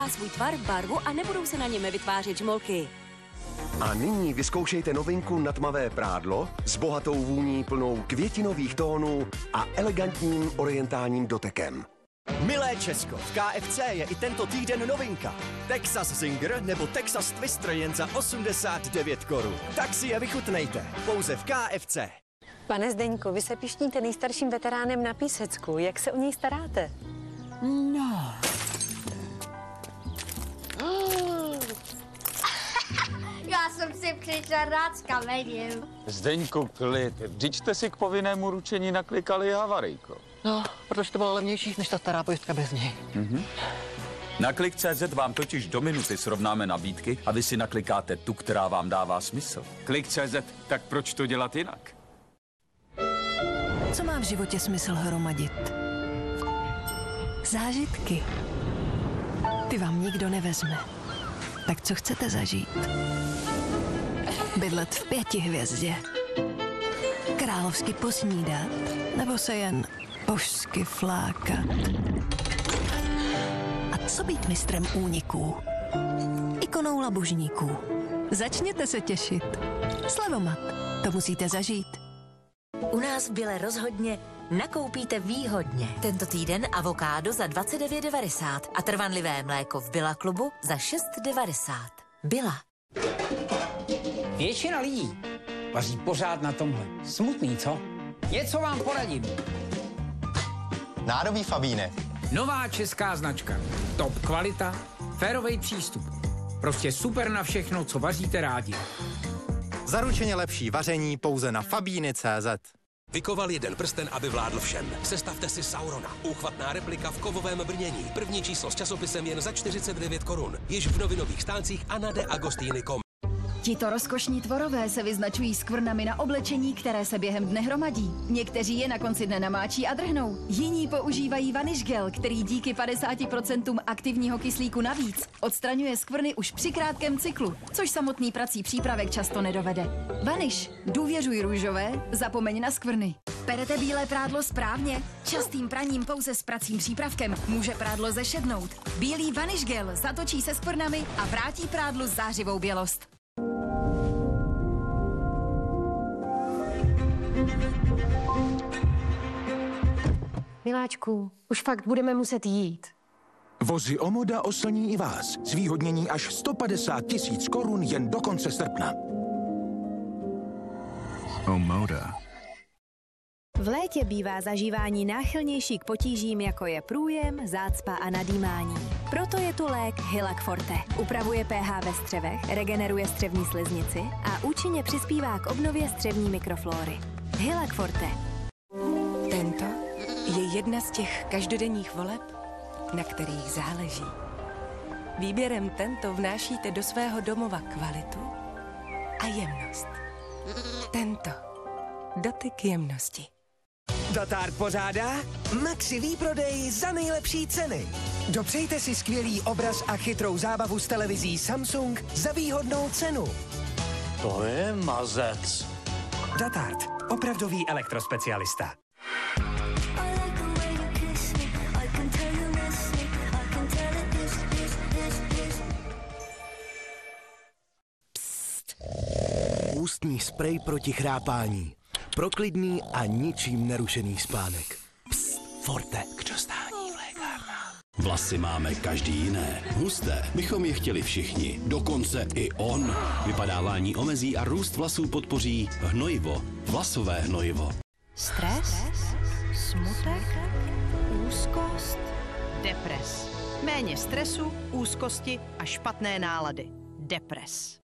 svůj tvar, barvu a nebudou se na něm vytvářet žmolky. A nyní vyzkoušejte novinku na tmavé prádlo s bohatou vůní plnou květinových tónů a elegantním orientálním dotekem. Milé Česko, v KFC je i tento týden novinka. Texas Zinger nebo Texas Twister jen za 89 korun. Tak si je vychutnejte, pouze v KFC. Pane Zdeňku, vy se pišníte nejstarším veteránem na Písecku. Jak se o něj staráte? No. Já jsem si přišel rád s kamením. Zdeňku, klid. Vždyť jste si k povinnému ručení naklikali havarijko. No, protože to bylo levnější než ta stará pojistka bez něj. Na Klik.cz vám totiž do minuty srovnáme nabídky a vy si naklikáte tu, která vám dává smysl. Klik.cz, tak proč to dělat jinak? Co má v životě smysl hromadit? Zážitky. Ty vám nikdo nevezme. Tak co chcete zažít? Bydlet v 5 hvězdě? Královsky posnídat? Nebo se jen božsky flákat? A co být mistrem úniků? Ikonou labužníků. Začněte se těšit. Slevomat. To musíte zažít. U nás v Bile rozhodně nakoupíte výhodně. Tento týden avokádo za 29,90 a trvanlivé mléko v Billa klubu za 6,90. Billa. Většina lidí vaří pořád na tomhle. Smutný, co? Něco vám poradím. Nádobí Fabíne. Nová česká značka. Top kvalita, férovej přístup. Prostě super na všechno, co vaříte rádi. Zaručeně lepší vaření pouze na Fabíny.cz. Vykoval jeden prsten, aby vládl všem. Sestavte si Saurona. Úchvatná replika v kovovém brnění. První číslo s časopisem jen za 49 korun. Již v novinových stáncích a na deagostiny.com. Tito rozkošní tvorové se vyznačují skvrnami na oblečení, které se během dne hromadí. Někteří je na konci dne namáčí a drhnou. Jiní používají Vanish Gel, který díky 50% aktivního kyslíku navíc odstraňuje skvrny už při krátkém cyklu, což samotný prací přípravek často nedovede. Vanish. Důvěřuj růžové, zapomeň na skvrny. Perete bílé prádlo správně? Častým praním pouze s pracím přípravkem může prádlo zešednout. Bílý Vanish Gel zatočí se skvrnami a vrátí prádlu zářivou bělost. Miláčku, už fakt budeme muset jít. Vozy Omoda oslní i vás. Zvýhodnění až 150 000 korun jen do konce srpna. Omoda. V létě bývá zažívání náchylnější k potížím, jako je průjem, zácpa a nadýmání. Proto je tu lék Hylac Forte. Upravuje pH ve střevech, regeneruje střevní sliznici a účinně přispívá k obnově střevní mikroflóry. Hylac Forte. Tento je jedna z těch každodenních voleb, na kterých záleží. Výběrem Tento vnášíte do svého domova kvalitu a jemnost. Tento. Dotyk jemnosti. Datard pořádá Maxi výprodej za nejlepší ceny. Dopřejte si skvělý obraz a chytrou zábavu s televizí Samsung za výhodnou cenu. To je mazec. Datard, opravdový elektrospecialista. Ústní sprej proti chrápání. Pro klidný a ničím nerušený spánek. Psst, Forte. K dostání v lékárnách. Vlasy máme každý jiné. Husté bychom je chtěli všichni. Dokonce i on. Vypadávání omezí a růst vlasů podpoří hnojivo. Vlasové hnojivo. Stres, smutek, úzkost, depres. Méně stresu, úzkosti a špatné nálady. Depres.